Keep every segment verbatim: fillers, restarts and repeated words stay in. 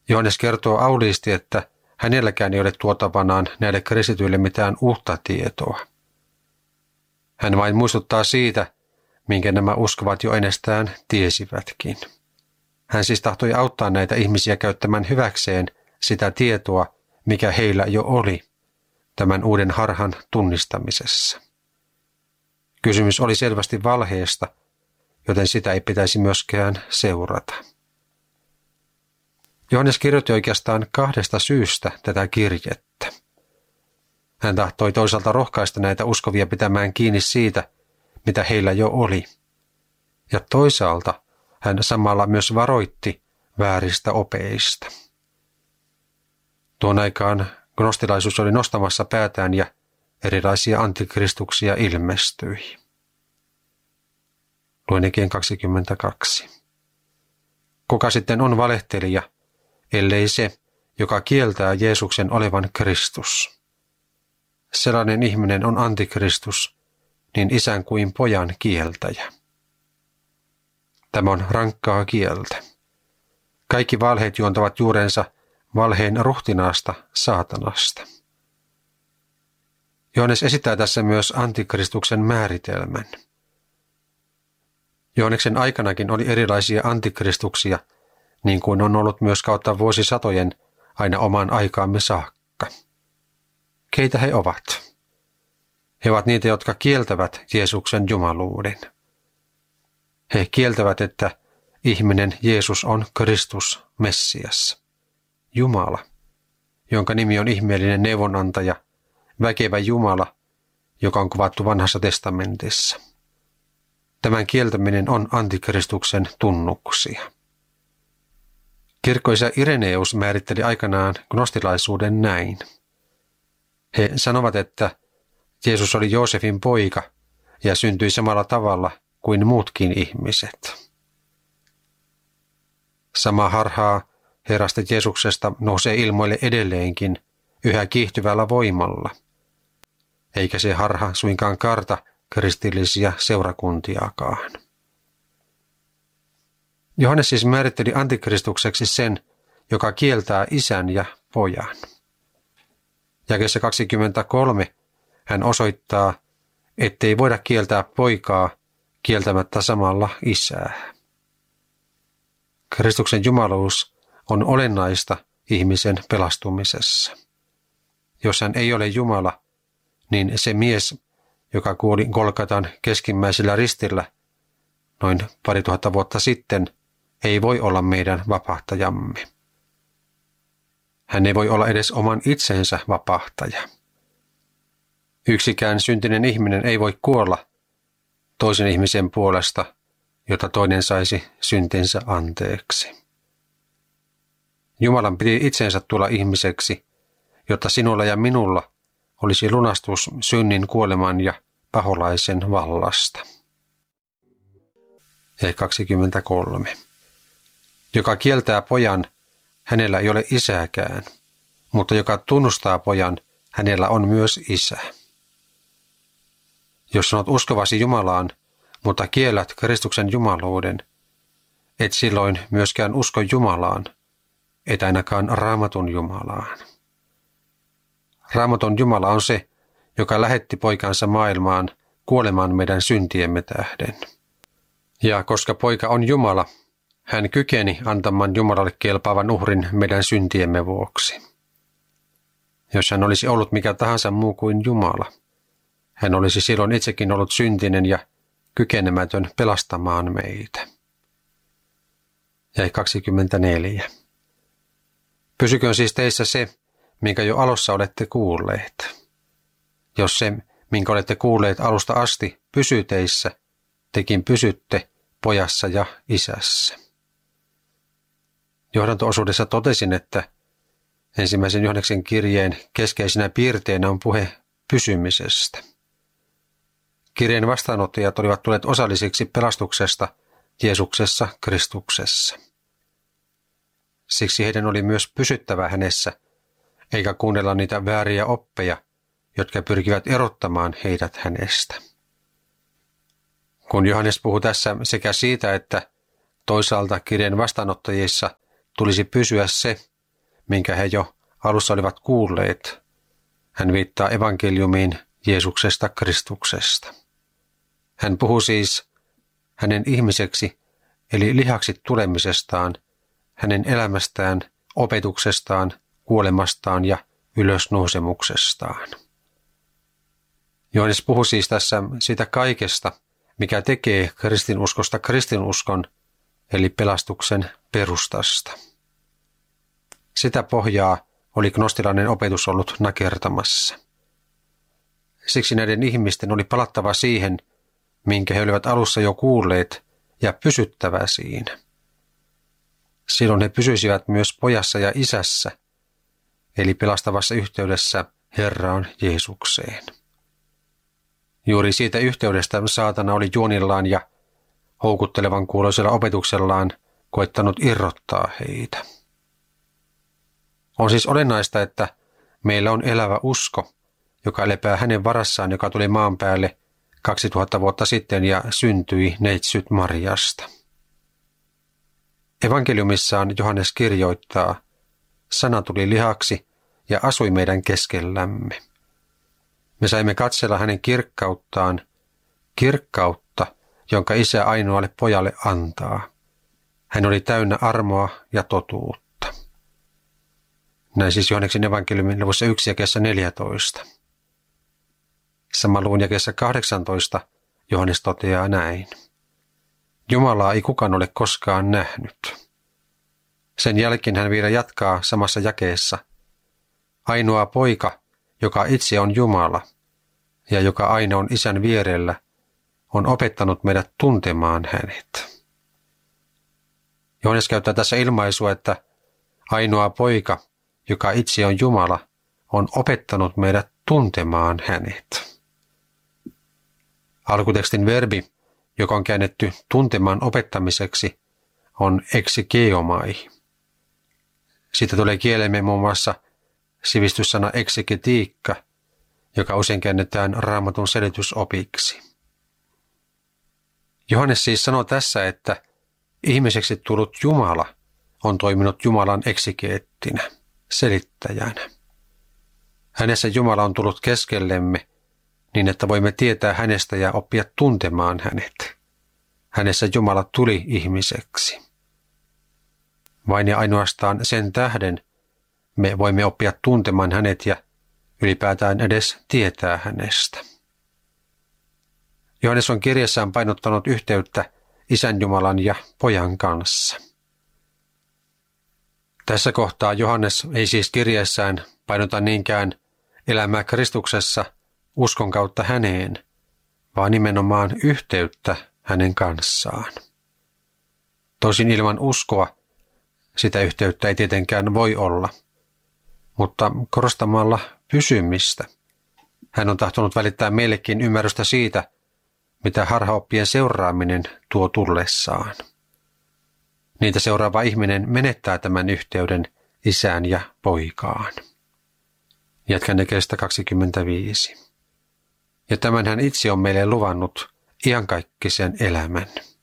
Johannes kertoo auliisti, että hänelläkään ei ole tuotavanaan näille kristityille mitään uutta tietoa. Hän vain muistuttaa siitä, minkä nämä uskovat jo ennestään tiesivätkin. Hän siis tahtoi auttaa näitä ihmisiä käyttämään hyväkseen sitä tietoa, mikä heillä jo oli tämän uuden harhan tunnistamisessa. Kysymys oli selvästi valheesta, joten sitä ei pitäisi myöskään seurata. Johannes kirjoitti oikeastaan kahdesta syystä tätä kirjettä. Hän tahtoi toisaalta rohkaista näitä uskovia pitämään kiinni siitä, mitä heillä jo oli. Ja toisaalta hän samalla myös varoitti vääristä opeista. Tuon aikaan gnostilaisuus oli nostamassa päätään ja erilaisia antikristuksia ilmestyi. Luen Ekeen kaksikymmentäkaksi. Kuka sitten on valehtelija, ellei se, joka kieltää Jeesuksen olevan Kristus? Sellainen ihminen on antikristus, niin isän kuin pojan kieltäjä. Tämä on rankkaa kieltä. Kaikki valheet juontavat juurensa valheen ruhtinaasta, saatanasta. Johannes esittää tässä myös antikristuksen määritelmän. Johanneksen aikanakin oli erilaisia antikristuksia, niin kuin on ollut myös kautta vuosisatojen aina omaan aikaamme saakka. Keitä he ovat? He ovat niitä, jotka kieltävät Jeesuksen jumaluuden. He kieltävät, että ihminen Jeesus on Kristus, Messias, Jumala, jonka nimi on ihmeellinen neuvonantaja, väkevä Jumala, joka on kuvattu vanhassa testamentissa. Tämän kieltäminen on antikristuksen tunnuksia. Kirkkoisä Ireneus määritteli aikanaan gnostilaisuuden näin. He sanovat, että Jeesus oli Joosefin poika ja syntyi samalla tavalla kuin muutkin ihmiset. Sama harhaa Herrasta Jeesuksesta nousee ilmoille edelleenkin yhä kiihtyvällä voimalla, eikä se harha suinkaan karta kristillisiä seurakuntiakaan. Johannes siis määritteli antikristukseksi sen, joka kieltää isän ja pojan. Jakeessa kaksikymmentäkolme hän osoittaa, ettei voida kieltää poikaa kieltämättä samalla isää. Kristuksen jumaluus on olennaista ihmisen pelastumisessa. Jos hän ei ole Jumala, niin se mies, joka kuoli Golgatan keskimmäisellä ristillä noin pari tuhatta vuotta sitten, ei voi olla meidän vapahtajamme. Hän ei voi olla edes oman itsensä vapahtaja. Yksikään syntinen ihminen ei voi kuolla toisen ihmisen puolesta, jotta toinen saisi syntinsä anteeksi. Jumalan piti itsensä tulla ihmiseksi, jotta sinulla ja minulla olisi lunastus synnin, kuoleman ja paholaisen vallasta. Ja kaksikymmentäkolme. Joka kieltää pojan, hänellä ei ole isääkään, mutta joka tunnustaa pojan, hänellä on myös isä. Jos sanot uskovasi Jumalaan, mutta kiellät Kristuksen jumaluuden, et silloin myöskään usko Jumalaan, et ainakaan Raamatun Jumalaan. Raamaton Jumala on se, joka lähetti poikansa maailmaan kuolemaan meidän syntiemme tähden. Ja koska poika on Jumala, hän kykeni antamaan Jumalalle kelpaavan uhrin meidän syntiemme vuoksi. Jos hän olisi ollut mikä tahansa muu kuin Jumala, hän olisi silloin itsekin ollut syntinen ja kykenemätön pelastamaan meitä. Ja kaksikymmentäneljä. Pysyköön siis teissä se, minkä jo alussa olette kuulleet. Jos se, minkä olette kuulleet alusta asti, pysyy teissä, tekin pysytte pojassa ja isässä. Johdanto-osuudessa totesin, että ensimmäisen Johanneksen kirjeen keskeisenä piirteenä on puhe pysymisestä. Kirjeen vastaanottajat olivat tulleet osallisiksi pelastuksesta Jeesuksessa Kristuksessa. Siksi heidän oli myös pysyttävä hänessä, eikä kuunnella niitä vääriä oppeja, jotka pyrkivät erottamaan heidät hänestä. Kun Johannes puhuu tässä sekä siitä, että toisaalta kirjeen vastaanottajissa tulisi pysyä se, minkä he jo alussa olivat kuulleet. Hän viittaa evankeliumiin Jeesuksesta Kristuksesta. Hän puhuu siis hänen ihmiseksi eli lihaksi tulemisestaan, hänen elämästään, opetuksestaan, kuolemastaan ja ylösnousemuksestaan. Johannes puhuu siis tässä siitä kaikesta, mikä tekee kristinuskosta kristinuskon, eli pelastuksen perustasta. Sitä pohjaa oli gnostilainen opetus ollut nakertamassa. Siksi näiden ihmisten oli palattava siihen, minkä he olivat alussa jo kuulleet, ja pysyttävä siinä. Silloin he pysyisivät myös pojassa ja isässä, eli pelastavassa yhteydessä Herraan Jeesukseen. Juuri siitä yhteydestä saatana oli juonillaan ja houkuttelevan kuuloisella opetuksellaan koittanut irrottaa heitä. On siis olennaista, että meillä on elävä usko, joka lepää hänen varassaan, joka tuli maan päälle kaksituhatta vuotta sitten ja syntyi neitsyt Mariasta. Evankeliumissaan Johannes kirjoittaa, sana tuli lihaksi ja asui meidän keskellämme. Me saimme katsella hänen kirkkauttaan, kirkkautta, jonka isä ainoalle pojalle antaa. Hän oli täynnä armoa ja totuutta. Näin siis Johanneksen evankeliumin luvussa yksi jakeessa neljätoista. Saman luvun jakeessa kahdeksantoista Johannes toteaa näin. Jumalaa ei kukaan ole koskaan nähnyt. Sen jälkeen hän vielä jatkaa samassa jakeessa. Ainoa poika, joka itse on Jumala ja joka aina on isän vierellä, on opettanut meidät tuntemaan hänet. Johannes käyttää tässä ilmaisua, että ainoa poika, joka itse on Jumala, on opettanut meidät tuntemaan hänet. Alkutekstin verbi, joka on käännetty tuntemaan opettamiseksi, on exegeomai. Siitä tulee kielemme muun muassa sivistyssana eksegetiikka, joka usein käännetään Raamatun selitysopiksi. Johannes siis sanoo tässä, että ihmiseksi tullut Jumala on toiminut Jumalan eksegeettinä, selittäjänä. Hänessä Jumala on tullut keskellemme niin, että voimme tietää hänestä ja oppia tuntemaan hänet. Hänessä Jumala tuli ihmiseksi. Vain ja ainoastaan sen tähden me voimme oppia tuntemaan hänet ja ylipäätään edes tietää hänestä. Johannes on kirjassaan painottanut yhteyttä Isän Jumalan ja Pojan kanssa. Tässä kohtaa Johannes ei siis kirjassaan painota niinkään elämää Kristuksessa uskon kautta häneen, vaan nimenomaan yhteyttä hänen kanssaan. Tosin ilman uskoa sitä yhteyttä ei tietenkään voi olla, mutta korostamalla pysymistä hän on tahtonut välittää meillekin ymmärrystä siitä, mitä harhaoppien seuraaminen tuo tullessaan. Niitä seuraava ihminen menettää tämän yhteyden isään ja poikaan. Jatkan jakeesta kaksikymmentäviisi. Ja tämän hän itse on meille luvannut iankaikkisen elämän.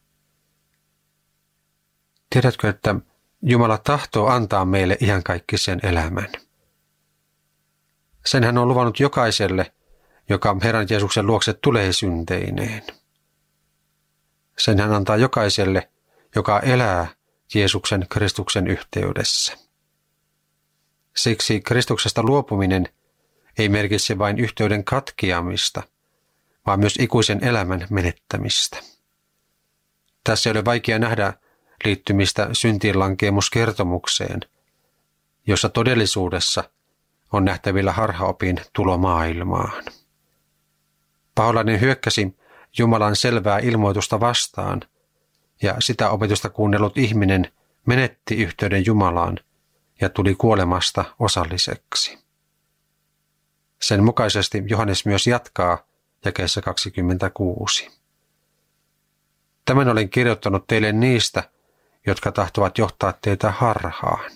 Tiedätkö, että Jumala tahtoo antaa meille iankaikkisen elämän? Sen hän on luvannut jokaiselle, joka Herran Jeesuksen luokse tulee synteineen. Sen hän antaa jokaiselle, joka elää Jeesuksen Kristuksen yhteydessä. Siksi Kristuksesta luopuminen ei merkitse vain yhteyden katkeamista, vaan myös ikuisen elämän menettämistä. Tässä ei ole vaikea nähdä liittymistä syntiinlankeemuskertomukseen, jossa todellisuudessa on nähtävillä harhaopin tulo maailmaan. Paholainen hyökkäsi Jumalan selvää ilmoitusta vastaan, ja sitä opetusta kuunnellut ihminen menetti yhteyden Jumalaan ja tuli kuolemasta osalliseksi. Sen mukaisesti Johannes myös jatkaa jakeessa kaksikymmentäkuusi. Tämän olen kirjoittanut teille niistä, jotka tahtovat johtaa teitä harhaan.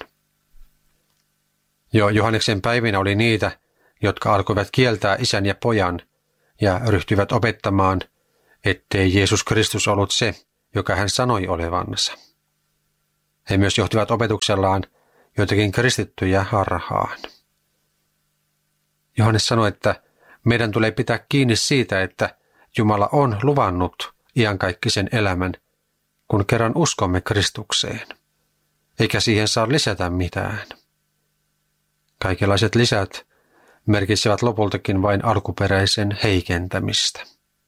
Jo Johanneksen päivinä oli niitä, jotka alkoivat kieltää isän ja pojan ja ryhtyivät opettamaan, ettei Jeesus Kristus ollut se, joka hän sanoi olevansa. He myös johtivat opetuksellaan, joitakin kristittyjä harhaan. Johannes sanoi, että meidän tulee pitää kiinni siitä, että Jumala on luvannut iankaikkisen elämän, kun kerran uskomme Kristukseen, eikä siihen saa lisätä mitään. Kaikenlaiset lisät merkitsevät lopultakin vain alkuperäisen heikentämistä.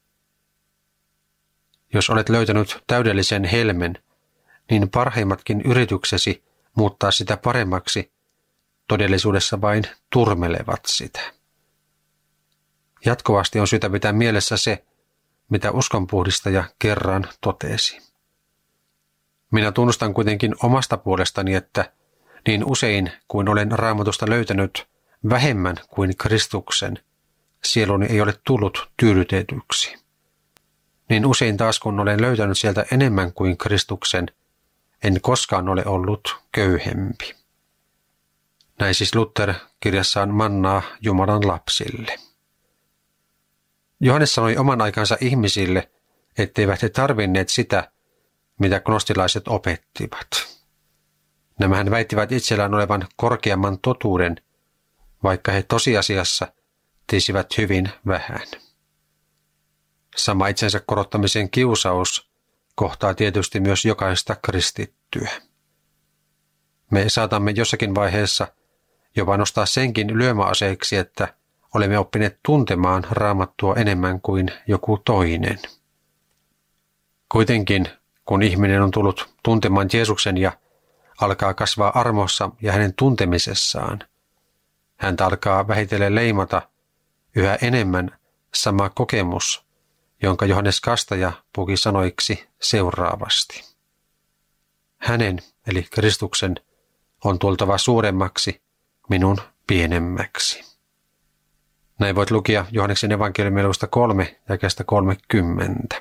Jos olet löytänyt täydellisen helmen, niin parhaimmatkin yrityksesi muuttaa sitä paremmaksi todellisuudessa vain turmelevat sitä. Jatkuvasti on syytä pitää mielessä se, mitä uskonpuhdistaja kerran totesi. Minä tunnustan kuitenkin omasta puolestani, että niin usein kuin olen Raamatusta löytänyt vähemmän kuin Kristuksen, sieluni ei ole tullut tyydytetyksi. Niin usein taas kun olen löytänyt sieltä enemmän kuin Kristuksen, en koskaan ole ollut köyhempi. Näin siis Luther kirjassaan Mannaa Jumalan lapsille. Johannes sanoi oman aikansa ihmisille, etteivät he tarvinneet sitä, mitä gnostilaiset opettivat. Nämähän väittivät itsellään olevan korkeamman totuuden, vaikka he tosiasiassa tiesivät hyvin vähän. Sama itsensä korottamisen kiusaus kohtaa tietysti myös jokaista kristittyä. Me saatamme jossakin vaiheessa jopa nostaa senkin lyömäaseeksi, että olemme oppineet tuntemaan Raamattua enemmän kuin joku toinen. Kuitenkin, kun ihminen on tullut tuntemaan Jeesuksen ja alkaa kasvaa armossa ja hänen tuntemisessaan, häntä alkaa vähitellen leimata yhä enemmän sama kokemus, jonka Johannes Kastaja puki sanoiksi seuraavasti. Hänen, eli Kristuksen, on tultava suuremmaksi, minun pienemmäksi. Näin voit lukea Johanneksen evankeliumiluvusta kolme jakeesta kolmekymmentä.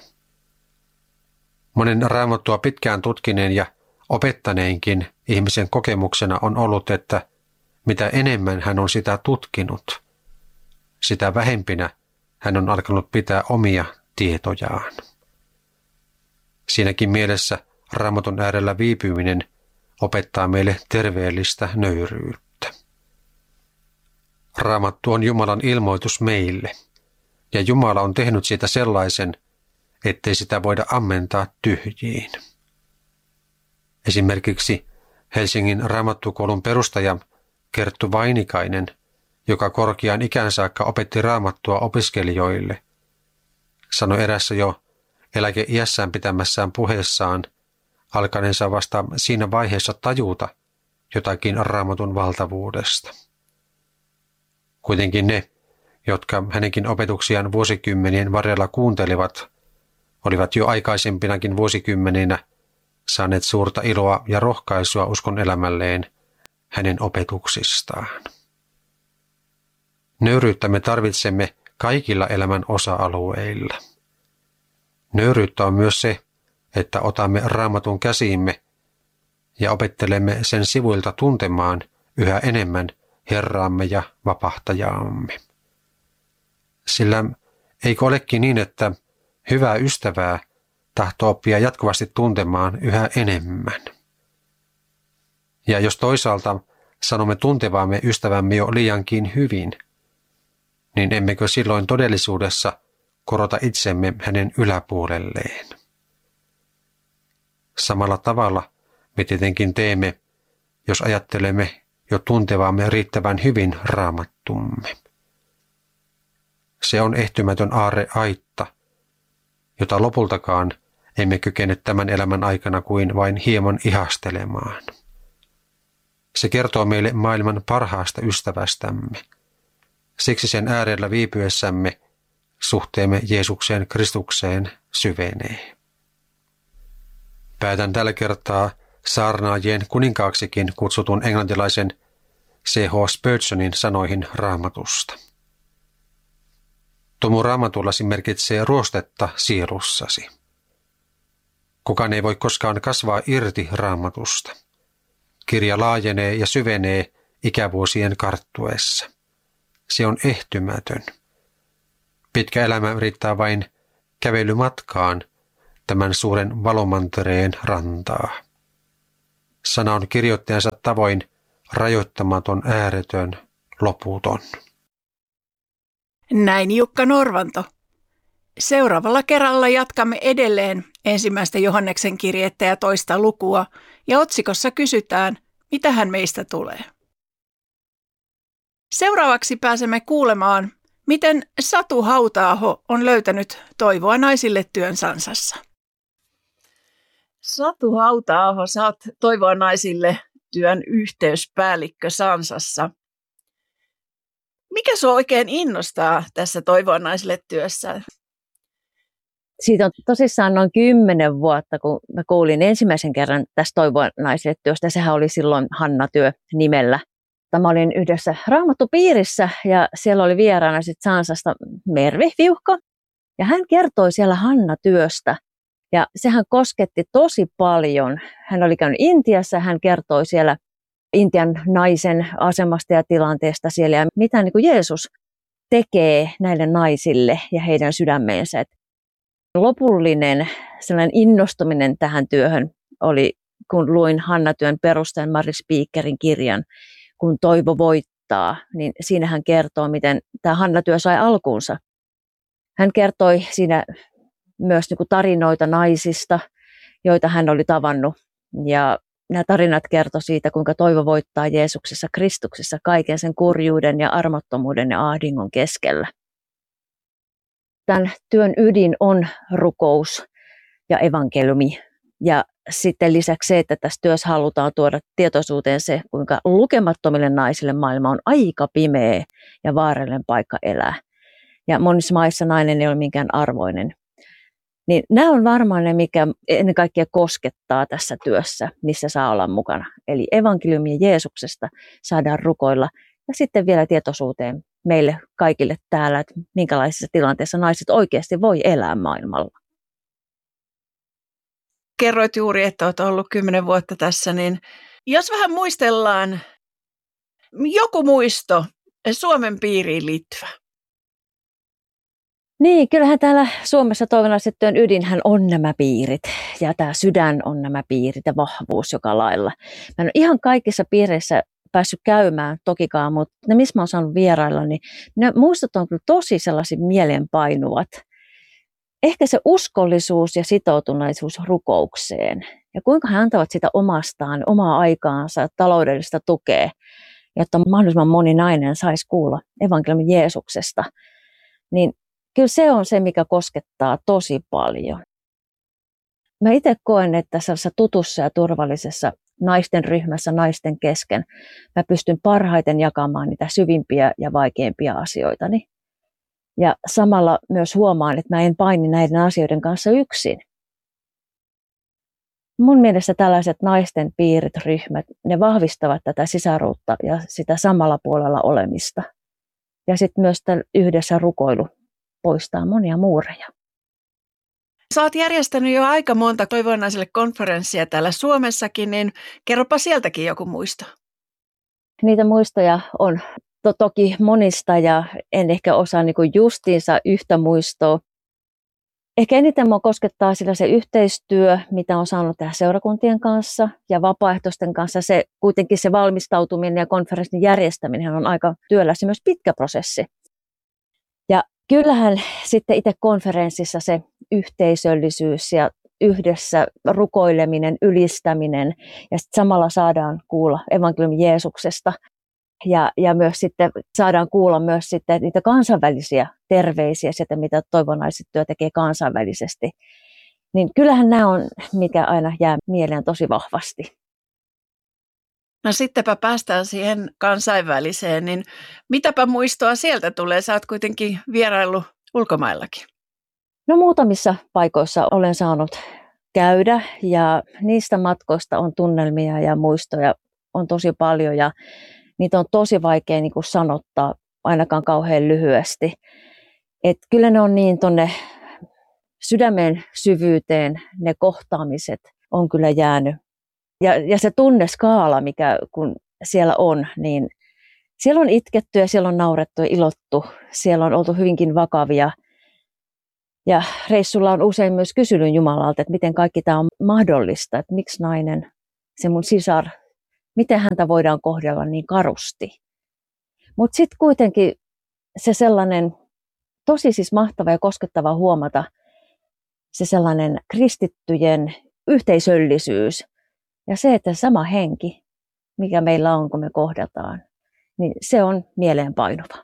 Monen Raamattua pitkään tutkineen ja opettaneenkin ihmisen kokemuksena on ollut, että mitä enemmän hän on sitä tutkinut, sitä vähempinä hän on alkanut pitää omia tietojaan. Siinäkin mielessä Raamatun äärellä viipyminen opettaa meille terveellistä nöyryyttä. Raamattu on Jumalan ilmoitus meille, ja Jumala on tehnyt siitä sellaisen, ettei sitä voida ammentaa tyhjiin. Esimerkiksi Helsingin Raamattukoulun perustaja Kerttu Vainikainen, joka korkeaan ikään saakka opetti Raamattua opiskelijoille, sanoi erässä jo eläkeiässään pitämässään puheessaan alkaneensa vasta siinä vaiheessa tajuta jotakin Raamatun valtavuudesta. Kuitenkin ne, jotka hänenkin opetuksiaan vuosikymmenien varrella kuuntelivat, olivat jo aikaisempinakin vuosikymmeninä saaneet suurta iloa ja rohkaisua uskon elämälleen hänen opetuksistaan. Nöyryyttä me tarvitsemme kaikilla elämän osa-alueilla. Nöyryyttä on myös se, että otamme Raamatun käsiimme ja opettelemme sen sivuilta tuntemaan yhä enemmän Herraamme ja vapahtajaamme. Sillä eikö olekin niin, että hyvää ystävää tahtoo oppia jatkuvasti tuntemaan yhä enemmän? Ja jos toisaalta sanomme tuntevaamme ystävämme jo liiankin hyvin, niin emmekö silloin todellisuudessa korota itsemme hänen yläpuolelleen? Samalla tavalla me tietenkin teemme, jos ajattelemme jo tuntevaamme riittävän hyvin Raamattumme. Se on ehtymätön aarreaitta, jota lopultakaan emme kykene tämän elämän aikana kuin vain hieman ihastelemaan. Se kertoo meille maailman parhaasta ystävästämme. Siksi sen äärellä viipyessämme suhteemme Jeesukseen Kristukseen syvenee. Päätän tällä kertaa saarnaajien kuninkaaksikin kutsutun englantilaisen C H Spurgeonin sanoihin Raamatusta. Tomu Raamatullasi merkitsee ruostetta sielussasi. Kukaan ei voi koskaan kasvaa irti Raamatusta. Kirja laajenee ja syvenee ikävuosien karttuessa. Se on ehtymätön. Pitkä elämä riittää vain kävelymatkaan tämän suuren valomantereen rantaa. Sana on kirjoittajansa tavoin rajoittamaton, ääretön, loputon. Näin Jukka Norvanto. Seuraavalla kerralla jatkamme edelleen ensimmäistä Johanneksen kirjettä ja toista lukua, ja otsikossa kysytään, mitä hän meistä tulee. Seuraavaksi pääsemme kuulemaan, miten Satu Hauta-aho on löytänyt toivoa naisille työn Sansassa. Satu Hauta-aho, sä oot Toivoa naisille työn yhteyspäällikkö Sansassa. Mikä sua oikein innostaa tässä Toivoa naisille työssä? Siitä on tosissaan noin kymmenen vuotta, kun mä kuulin ensimmäisen kerran tästä Toivoa naisille työstä. Sehän oli silloin Hanna-työ nimellä. Mä olin yhdessä raamattupiirissä ja siellä oli vieraana sit Sansasta Mervi Viuhko. Ja hän kertoi siellä Hanna-työstä. Ja sehän kosketti tosi paljon. Hän oli käynyt Intiassa ja hän kertoi siellä Intian naisen asemasta ja tilanteesta siellä ja mitä niin kuin Jeesus tekee näille naisille ja heidän sydämeensä. Lopullinen sellainen innostuminen tähän työhön oli, kun luin Hanna-työn perustajan Mari Speakerin kirjan, Kun toivo voittaa, niin siinä hän kertoo, miten tämä Hanna-työ sai alkuunsa. Hän kertoi siinä myös niin kuin tarinoita naisista, joita hän oli tavannut. Ja nämä tarinat kertoi siitä, kuinka toivo voittaa Jeesuksessa Kristuksessa kaiken sen kurjuuden ja armottomuuden ja ahdingon keskellä. Tämän työn ydin on rukous ja evankeliumi. Ja sitten lisäksi se, että tässä työssä halutaan tuoda tietoisuuteen se, kuinka lukemattomille naisille maailma on aika pimeä ja vaarallinen paikka elää. Ja monissa maissa nainen ei ole minkään arvoinen. Niin nämä on varmaan ne, mikä ennen kaikkea koskettaa tässä työssä, missä saa olla mukana. Eli evankeliumia Jeesuksesta saadaan rukoilla ja sitten vielä tietoisuuteen meille kaikille täällä, että minkälaisissa tilanteissa naiset oikeasti voi elää maailmalla. Kerroit juuri, että olet ollut kymmenen vuotta tässä, niin jos vähän muistellaan joku muisto Suomen piiriin liittyvä. Niin, kyllähän täällä Suomessa Toivon naisille työn ydinhän on nämä piirit ja tämä sydän on nämä piirit ja vahvuus joka lailla. Mä en ole ihan kaikissa piireissä päässyt käymään tokikaan, mutta ne missä mä oon saanut vierailla, niin ne muistot on kyllä tosi sellaisia mielenpainuvat. Ehkä se uskollisuus ja sitoutuneisuus rukoukseen ja kuinka he antavat sitä omastaan, omaa aikaansa, taloudellista tukea, jotta mahdollisimman moni nainen saisi kuulla evankeliumin Jeesuksesta, niin kyllä se on se, mikä koskettaa tosi paljon. Mä itse koen, että sellaisessa tutussa ja turvallisessa naisten ryhmässä, naisten kesken, mä pystyn parhaiten jakamaan niitä syvimpiä ja vaikeimpia asioitani. Ja samalla myös huomaan, että mä en paini näiden asioiden kanssa yksin. Mun mielestä tällaiset naisten piirit, ryhmät, ne vahvistavat tätä sisaruutta ja sitä samalla puolella olemista. Ja sitten myös yhdessä rukoilu poistaa monia muureja. Sä oot järjestänyt jo aika monta Toivon naisille konferenssia täällä Suomessakin, niin kerropa sieltäkin joku muisto. Niitä muistoja on to- toki monista ja en ehkä osaa niinku justiinsa yhtä muistoa. Ehkä eniten mua koskettaa sillä se yhteistyö, mitä on saanut tehdä seurakuntien kanssa ja vapaaehtoisten kanssa. Se, kuitenkin se valmistautuminen ja konferenssin järjestäminen on aika työläs ja myös pitkä prosessi. Ja kyllähän sitten itse konferenssissa se yhteisöllisyys ja yhdessä rukoileminen, ylistäminen ja sitten samalla saadaan kuulla evankeliumin Jeesuksesta. Ja, ja myös sitten saadaan kuulla myös sitten niitä kansainvälisiä terveisiä, sitä mitä Toivon naiset työ tekee kansainvälisesti. Niin kyllähän nämä on, mikä aina jää mieleen tosi vahvasti. No sittenpä päästään siihen kansainväliseen, niin mitäpä muistoa sieltä tulee? Sä oot kuitenkin vieraillut ulkomaillakin. No muutamissa paikoissa olen saanut käydä ja niistä matkoista on tunnelmia ja muistoja on tosi paljon ja niitä on tosi vaikea niin kuin sanottaa ainakaan kauhean lyhyesti. Et kyllä ne on niin tuonne sydämen syvyyteen, ne kohtaamiset on kyllä jäänyt. Ja, ja se tunneskaala, mikä kun siellä on, niin siellä on itketty ja siellä on naurettu ja ilottu. Siellä on oltu hyvinkin vakavia. Ja reissulla on usein myös kysynyt Jumalalta, että miten kaikki tämä on mahdollista. Että miksi nainen, se mun sisar, miten häntä voidaan kohdella niin karusti. Mutta sitten kuitenkin se sellainen tosi siis mahtava ja koskettava huomata, se sellainen kristittyjen yhteisöllisyys ja se, että sama henki, mikä meillä on, kun me kohdataan, niin se on mieleenpainuva.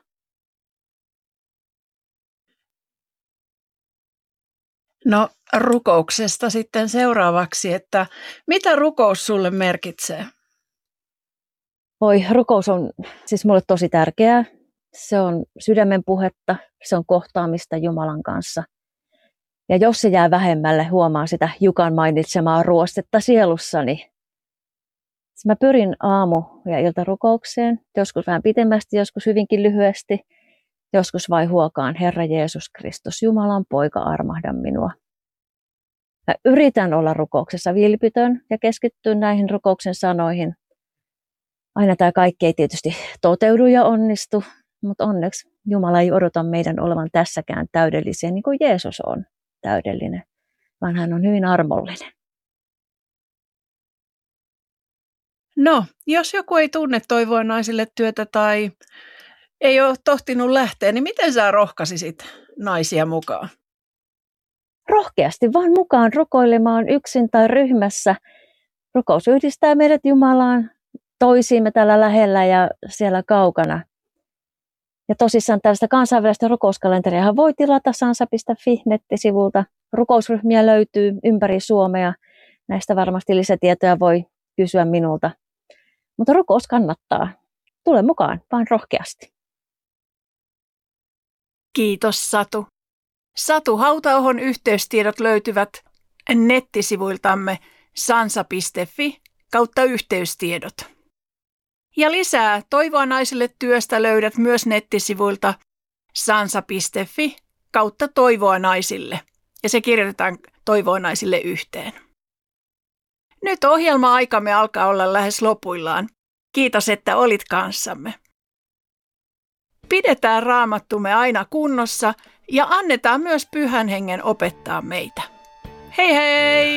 No rukouksesta sitten seuraavaksi, että mitä rukous sulle merkitsee? Oi, rukous on siis mulle tosi tärkeää. Se on sydämen puhetta, se on kohtaamista Jumalan kanssa. Ja jos se jää vähemmälle, huomaan sitä Jukan mainitsemaa ruostetta sielussani. Mä pyrin aamu- ja iltarukoukseen, joskus vähän pitemmästi, joskus hyvinkin lyhyesti, joskus vain huokaan Herra Jeesus Kristus, Jumalan poika, armahda minua. Mä yritän olla rukouksessa vilpitön ja keskittyä näihin rukouksen sanoihin. Aina tämä kaikki ei tietysti toteudu ja onnistu, mutta onneksi Jumala ei odota meidän olevan tässäkään täydellisiä niin kuin Jeesus on täydellinen, vaan hän on hyvin armollinen. No, jos joku ei tunne Toivoa naisille työtä tai ei ole tohtinut lähteä, niin miten sä rohkaisisit naisia mukaan? Rohkeasti vaan mukaan rukoilemaan yksin tai ryhmässä. Rukous yhdistää meidät Jumalaan, toisiimme täällä lähellä ja siellä kaukana. Ja tosissaan tällaista kansainvälistä rukouskalenteria voi tilata sansa piste fi nettisivulta. Rukousryhmiä löytyy ympäri Suomea. Näistä varmasti lisätietoja voi kysyä minulta. Mutta rukous kannattaa. Tule mukaan, vaan rohkeasti. Kiitos Satu. Satu Hautaohon yhteystiedot löytyvät nettisivuiltamme sansa piste fi kautta yhteystiedot. Ja lisää Toivoa naisille työstä löydät myös nettisivuilta sansa piste fi kautta Toivoa naisille. Ja se kirjoitetaan Toivoa naisille yhteen. Nyt ohjelma-aikamme alkaa olla lähes lopuillaan. Kiitos, että olit kanssamme. Pidetään raamattumme aina kunnossa ja annetaan myös Pyhän Hengen opettaa meitä. Hei hei!